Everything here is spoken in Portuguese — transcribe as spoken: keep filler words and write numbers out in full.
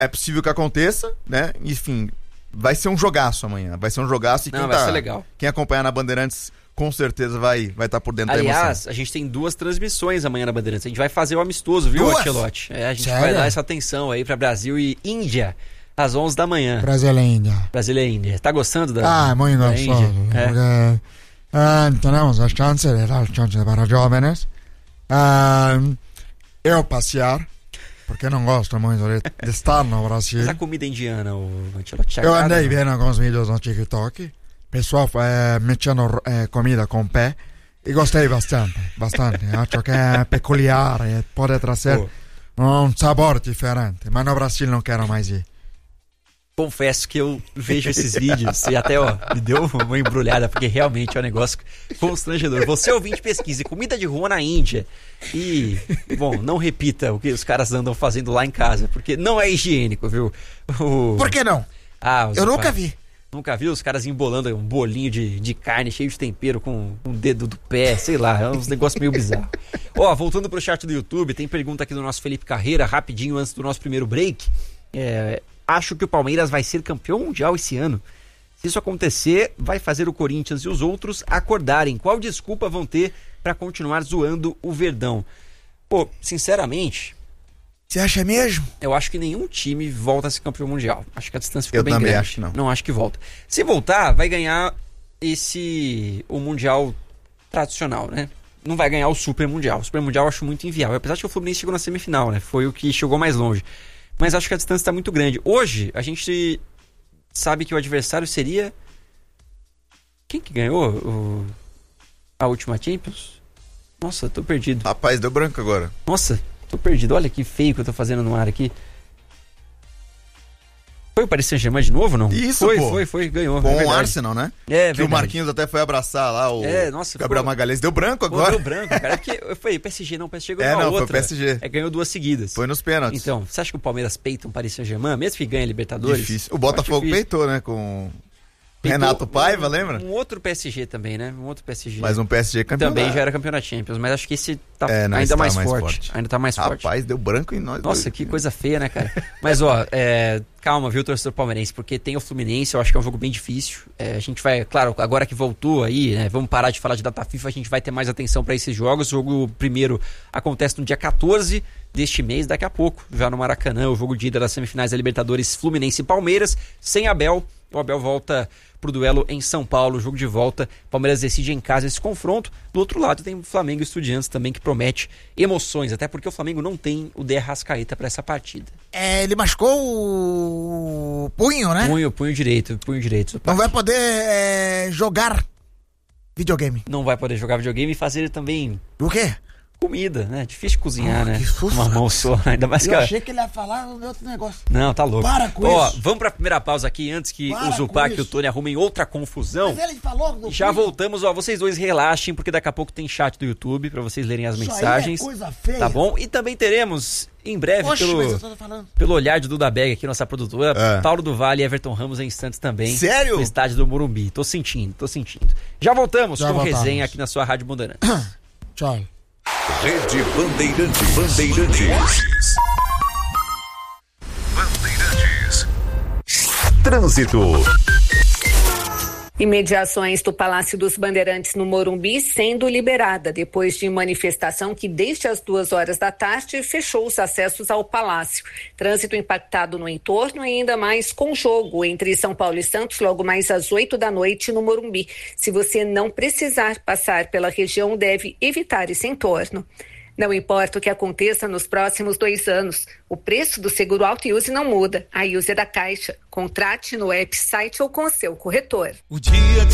é possível que aconteça, né? Enfim, vai ser um jogaço amanhã. Vai ser um jogaço e Não, quem, vai tá, ser legal. quem acompanhar na Bandeirantes com certeza vai estar vai tá por dentro Aliás, da emoção. a gente tem duas transmissões amanhã na Bandeirantes. A gente vai fazer o amistoso, viu, Duas? Ancelotti? É, a gente Sério? vai dar essa atenção aí pra Brasil e Índia, às onze da manhã. Brasil e Índia. Brasil e Índia. Tá gostando da Ah, muy da gostoso. Índia? É. Porque eh, tenemos las chances de dar chances para jóvenes. Eh, eu passear, porque não gosto muito de, de estar no Brasil. Essa comida indiana, o Ancelotti. Eu agrada, andei não? vendo alguns vídeos no TikTok, pessoal eh, metendo eh, comida com pé, e gostei bastante, bastante. Acho que é peculiar e pode trazer Pô. um sabor diferente, mas no Brasil não quero mais ir. Confesso que eu vejo esses vídeos e até, ó, me deu uma embrulhada, porque realmente é um negócio constrangedor. Você ouvinte, pesquise comida de rua na Índia e, bom, não repita o que os caras andam fazendo lá em casa, porque não é higiênico, viu? O... Por que não? Ah, os Eu nunca rapaz- vi. Nunca viu os caras embolando um bolinho de, de carne cheio de tempero com um dedo do pé, sei lá, é uns negócios meio bizarros. Ó, voltando pro chat do YouTube, tem pergunta aqui do nosso Felipe Carreira, rapidinho antes do nosso primeiro break. É, acho que o Palmeiras vai ser campeão mundial esse ano. Se isso acontecer, vai fazer o Corinthians e os outros acordarem. Qual desculpa vão ter pra continuar zoando o Verdão? Pô, sinceramente, Você acha mesmo? eu acho que nenhum time volta a ser campeão mundial. Acho que a distância ficou Eu bem também grande. acho que não. Não acho que volta. Se voltar, vai ganhar esse o mundial tradicional, né? Não vai ganhar o Super Mundial. O Super Mundial eu acho muito inviável. Apesar de que o Fluminense chegou na semifinal, né? Foi o que chegou mais longe. Mas acho que a distância está muito grande. Hoje, a gente sabe que o adversário seria... Quem que ganhou o... a última Champions? Nossa, tô perdido. Rapaz, deu branco agora. Nossa, tô perdido. Olha que feio que eu tô fazendo no ar aqui. Foi o Paris Saint-Germain de novo, não? Isso, foi, pô. foi, foi, ganhou. Com é o verdade. Arsenal, né? É, Que o verdade. Marquinhos até foi abraçar lá o É, nossa, Gabriel ficou- Magalhães. Deu branco Pô, agora. deu branco, cara. É porque foi P S G, não, P S G ganhou É, uma não, foi outra. P S G. É, ganhou duas seguidas. Foi nos pênaltis. Então, você acha que o Palmeiras peita um Paris Saint-Germain, mesmo que ganhe a Libertadores? Difícil. O Eu Botafogo acho difícil. peitou, né? Com Peitou Renato Paiva, um, lembra? Um outro P S G também, né? Um outro P S G. Mas um P S G campeão. Também da- já era campeão da Champions, mas acho que esse tá É, não, ainda esse tá mais, mais forte. forte. Ainda tá mais forte. Rapaz, deu branco em nós. Nossa, dois. que coisa feia, né, cara? Mas, ó, é, calma, viu, torcedor palmeirense, porque tem o Fluminense, eu acho que é um jogo bem difícil. É, a gente vai, claro, agora que voltou aí, né, vamos parar de falar de data FIFA, a gente vai ter mais atenção pra esses jogos. O jogo primeiro acontece no dia quatorze deste mês, daqui a pouco, já no Maracanã, o jogo de ida das semifinais da Libertadores, Fluminense e Palmeiras, sem Abel. O Abel volta pro duelo em São Paulo, jogo de volta. Palmeiras decide em casa esse confronto. Do outro lado tem o Flamengo e Estudiantes também, que promete emoções, até porque o Flamengo não tem o De Arrascaeta para essa partida. É, ele machucou o punho, né? Punho, punho direito, punho direito. Não vai poder é, jogar videogame. Não vai poder jogar videogame e fazer também O quê? comida, né? Difícil de cozinhar, Ah, né? que susto. Uma mão só, ainda mais que... Eu a- achei que ele ia falar um outro negócio. Não, tá louco. Para com Ó, isso. vamos pra primeira pausa aqui, antes que Para o Zupac com e o isso. Tony arrumem outra confusão. Mas ele falou do Já punho. voltamos, ó, vocês dois relaxem, porque daqui a pouco tem chat do YouTube pra vocês lerem as Isso aí é mensagens. coisa feia. Tá bom? E também teremos, em breve, Oxe, mas pelo, eu tô falando. pelo olhar de Duda Beg aqui, nossa produtora, É. Paulo do Vale e Everton Ramos em instantes também. Sério? No estádio do Morumbi. Tô sentindo, tô sentindo. Já voltamos Já com voltamos. resenha aqui na sua Rádio Bandeirantes. Tchau. Rede Bandeirantes. Bandeirantes. Bandeirantes. Trânsito. Imediações do Palácio dos Bandeirantes no Morumbi sendo liberada depois de manifestação que desde as duas horas da tarde fechou os acessos ao palácio. Trânsito impactado no entorno e ainda mais com jogo entre São Paulo e Santos logo mais às oito da noite no Morumbi. Se você não precisar passar pela região, deve evitar esse entorno. Não importa o que aconteça nos próximos dois anos, o preço do seguro Auto e Use não muda. A Use é da Caixa. Contrate no app, site ou com seu corretor. O dia